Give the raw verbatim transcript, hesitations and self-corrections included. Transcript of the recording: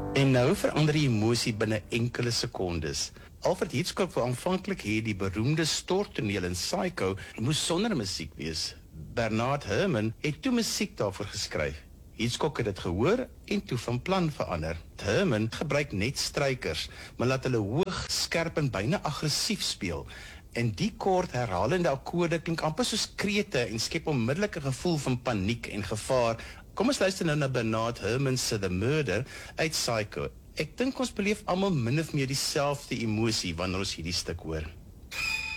En nou verander die emosie binne enkele sekondes. Alfred Hitchcock wou aanvanklik hê die beroemde storttoneel in Psycho moes sonder musiek wees. Bernard Herrmann het toe musiek daarvoor geskryf. Hitchcock het dit gehoor en toe van plan verander. Herrmann gebruik net strykers, maar laat hulle hoog, skerp en byna aggressief speel. En die kort herhalende akkoorde klink amper soos krete en skep onmiddellik 'n gevoel van paniek en gevaar. Kom ons luister nou na Bernard Herrmann se The Murder uit Psycho. Ek dink ons beleef almal min of meer dieselfde emosie wanneer ons hierdie stuk hoor.